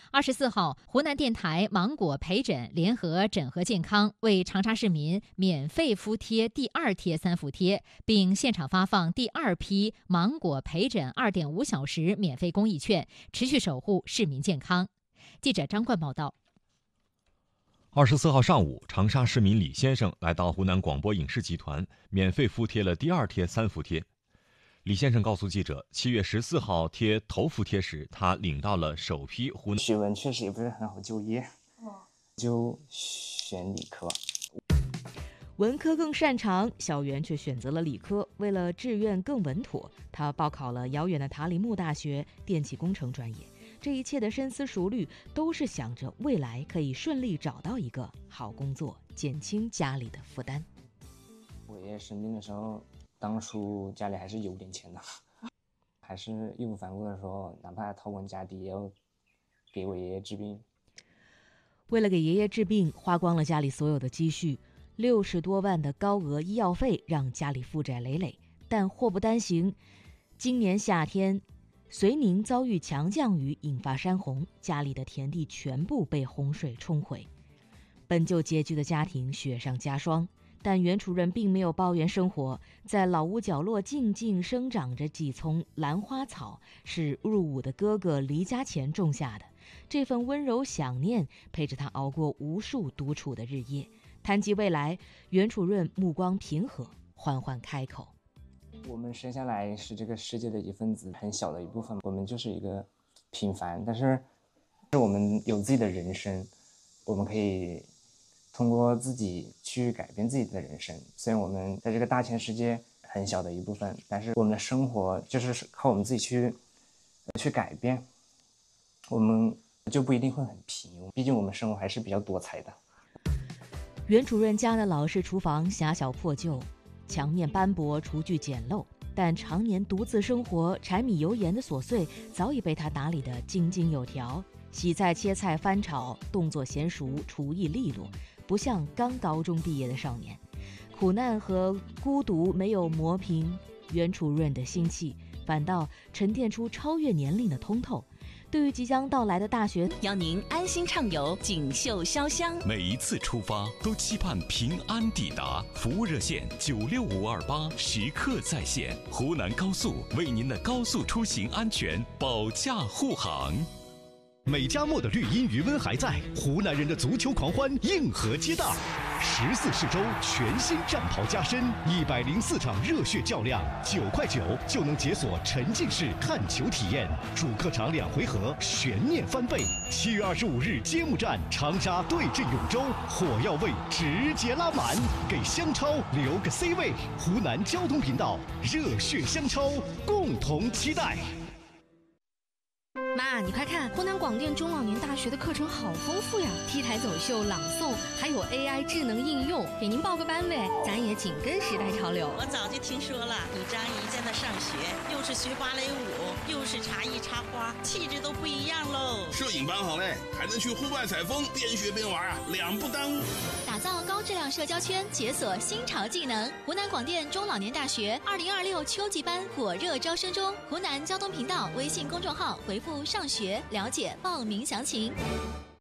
24号，湖南电台芒果培诊联合整合健康为长沙市民免费敷贴第2贴3伏贴，并现场发放第2批芒果培诊2.5小时免费公益券，持续守护市民健康。记者张冠报道。 24号上午，长沙市民李先生来到湖南广播影视集团，免费敷贴了第2贴3伏贴。李先生告诉记者，7月14号贴头伏贴时，他领到了首批湖南。 学文确实也不是很好就业，就选理科。 文科更擅长，小袁却选择了理科。为了志愿更稳妥，他报考了遥远的塔里木大学电气工程专业。这一切的深思熟虑，都是想着未来可以顺利找到一个好工作，减轻家里的负担。 我爷爷生病的时候，当初家里还是有点钱的，还是义无反顾的时候，哪怕掏光家底也要给我爷爷治病。 为了给爷爷治病，花光了家里所有的积蓄，60多万的高额医药费让家里负债累累。但祸不单行，今年夏天，遂宁遭遇强降雨，引发山洪，家里的田地全部被洪水冲毁。本就拮据的家庭雪上加霜。但袁主任并没有抱怨生活，在老屋角落静静生长着几丛兰花草，是入伍的哥哥离家前种下的。这份温柔想念陪着他熬过无数独处的日夜。谈及未来，袁主任目光平和，缓缓开口： 我们生下来是这个世界的一份子，很小的一部分，我们就是一个平凡，但是我们有自己的人生，我们可以通过自己去改变自己的人生。虽然我们在这个大千世界很小的一部分，但是我们的生活就是靠我们自己去改变，我们就不一定会很平庸，毕竟我们生活还是比较多彩的。 袁主任家的老式厨房狭小破旧，墙面斑驳，厨具简陋，但常年独自生活，柴米油盐的琐碎早已被他打理得井井有条。洗菜、切菜、翻炒，动作娴熟，厨艺利落，不像刚高中毕业的少年。苦难和孤独没有磨平袁主任的心气，反倒沉淀出超越年龄的通透。对于即将到来的大学， 邀您安心畅游锦绣潇湘。 每一次出发都期盼平安抵达，服务热线96528时刻在线。湖南高速为您的高速出行安全保驾护航。 美加墨的绿茵余温还在，湖南人的足球狂欢硬核接大。14市州全新战袍加身，104场热血较量，9块9就能解锁沉浸式看球体验，主客场2回合悬念翻倍。7月25日揭幕战，长沙对阵永州，火药味直接拉满，给湘超留个 C 位。湖南交通频道，热血湘超，共同期待。 妈，你快看，湖南广电中老年大学的课程好丰富呀！T 台走秀、朗诵，还有 AI 智能应用，给您报个班呗，咱也紧跟时代潮流。 我早就听说了，你张姨在那上学，又是学芭蕾舞，又是茶艺插花，气质都不一样喽。 摄影班好嘞，还能去户外采风，边学边玩啊，2不耽误。 打造高质量社交圈，解锁新潮技能。湖南广电中老年大学2026秋季班火热招生中，湖南交通频道微信公众号回复上学了解报名详情。